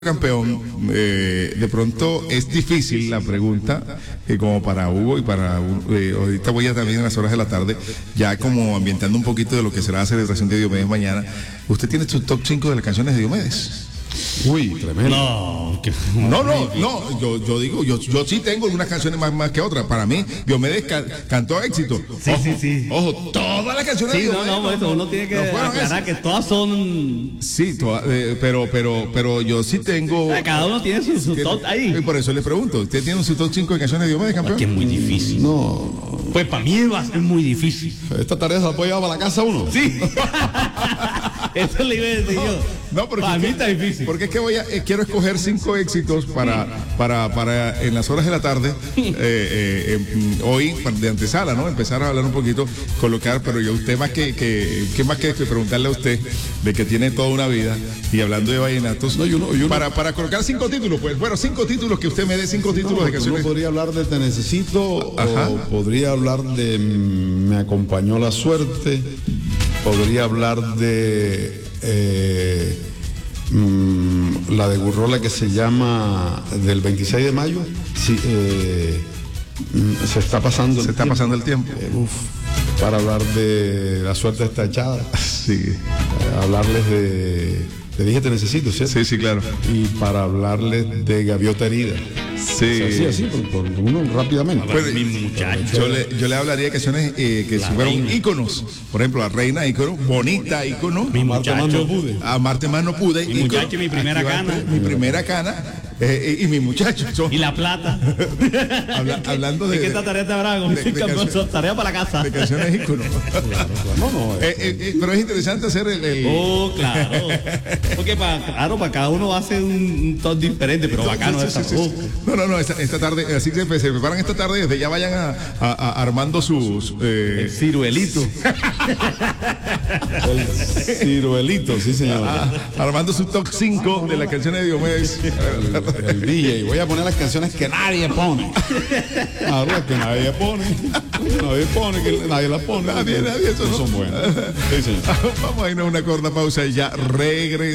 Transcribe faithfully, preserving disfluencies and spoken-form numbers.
Campeón, eh, de pronto es difícil la pregunta, eh, como para Hugo y para eh, ahorita voy a también en las horas de la tarde, ya como ambientando un poquito de lo que será la celebración de Diomedes mañana. ¿Usted tiene su top cinco de las canciones de Diomedes? Uy, tremendo. No, que, No, no, no, yo, yo digo, yo, yo sí tengo unas canciones más, más que otras. Para mí, Diomedes ca cantó éxito. Sí, ojo, sí, sí. Ojo, todas las canciones sí, de no, Diomedes. no, eso uno tiene que no fueron aclarar esas. que todas son. Sí, toda- eh, pero, pero, pero yo sí tengo. O sea, cada uno tiene su, su que- top Y ahí. por eso le pregunto, ¿usted tiene un su top cinco de canciones de Diomedes, campeón? Que es muy difícil. No, Pues para mí va a ser muy difícil. esta tarea se la puede llevar para la casa uno. Sí. Eso le iba a decir yo. No, porque para es mí que- está difícil. Porque es que voy a, eh, quiero escoger cinco éxitos para, para, para en las horas de la tarde, eh, eh, eh, hoy de antesala, ¿no? Empezar a hablar un poquito, colocar, pero yo usted más que, que, que más que preguntarle a usted de que tiene toda una vida y hablando de vallenatos, No, y uno- y uno- para, para colocar cinco títulos, pues, bueno, cinco títulos que usted me dé cinco títulos No, de uno canciones. podría hablar de Te Necesito, Ajá. o podría hablar de mm, Me Acompañó la Suerte, podría hablar de eh, mm, la de Gurrola que se llama del veintiséis de mayo. Sí, eh, mm, se está pasando el Se está tiempo. pasando el tiempo. Eh, uf, para hablar de La Suerte está echada. Sí, Eh, hablarles de, te dije Te Necesito, ¿cierto? sí, sí, claro. Y para hablarles de Gaviota Herida. Sí. Así, así, por, por uno rápidamente. Bueno, mi muchacho. Yo le, yo le hablaría de canciones eh, que La fueron reina. íconos. Por ejemplo, La Reina, ícono, Bonita, ícono. Mi Marta más muchacho. no pude. Amarte más no pude. Mi ícono. muchacho y mi primera Aquí va, cana. Mi primera cana. eh, y, y mi muchacho. Son- Y la plata. habla- hablando de, Es que esta tarea te habrá con de- de campeón, canciones- son tarea para la casa. de canciones íconos. No, no, Eh, eh, eh, pero es interesante hacer el. el- Oh, claro. Porque para, claro, para cada uno va a ser un, un top diferente, pero bacano Sí, esta. sí, sí, sí. No, no, no, esta, esta tarde, así que se preparan esta tarde, desde ya vayan a, a- a- armando sus. eh, El ciruelito. el ciruelito, sí señor. a- armando su top cinco de las canciones de Diomedes. El, el D J. Voy a poner las canciones que nadie pone. Ahora que nadie pone. Nadie pone, que nadie las pone. Nadie, nadie, eso no no. son buenas. Sí, señor. Vamos a irnos a una corta pausa y ya regresamos.